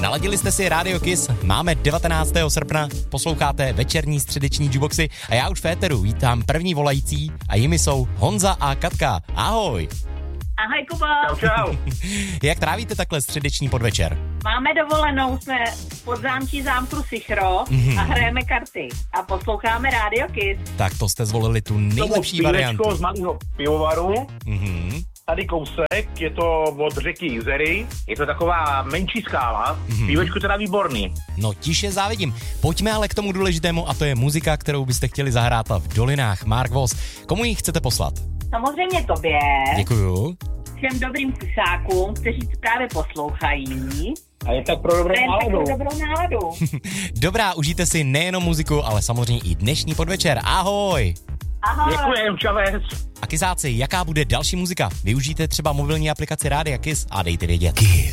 Naladili jste si Radio Kiss, máme 19. srpna, posloucháte večerní středeční jukeboxy a já už v éteru vítám první volající a jimi jsou Honza a Katka. Ahoj. Ahoj, Kubo. Čau. Jak trávíte takhle středeční podvečer? Máme dovolenou, jsme v podzámčí zámku Sichro a hrajeme karty a posloucháme Radio Kiss. Tak to jste zvolili tu nejlepší variantu. Z malého pivovaru. Tady kousek, je to od řeky Jizery, je to taková menší skála, pívečko teda výborný. No tiše závidím. Pojďme ale k tomu důležitému a to je muzika, kterou byste chtěli zahrát v Dolinách. Mark Voss, komu ji chcete poslat? Samozřejmě tobě. Děkuju. Všem dobrým kusákům, kteří právě poslouchají. A je tak pro dobrou náladu. Dobrá, užijte si nejenom muziku, ale samozřejmě i dnešní podvečer. Ahoj! Ahoj. Děkujem, čavec. A kysáci, jaká bude další muzika? Využijte třeba mobilní aplikaci Rádia Kiss a dejte vědět. Kiss.